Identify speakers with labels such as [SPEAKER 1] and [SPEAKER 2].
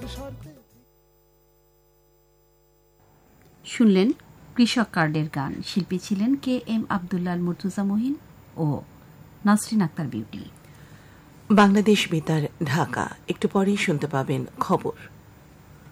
[SPEAKER 1] শুনলেন কৃষক কার্ডের গান। শিল্পী ছিলেন KM আব্দুল্লাহ, মুর্তুজা মহিন ও নাসরিন আক্তার বিউটি।
[SPEAKER 2] বাংলাদেশ বেতার, ঢাকা। একটু পরেই শুনতে পাবেন খবর।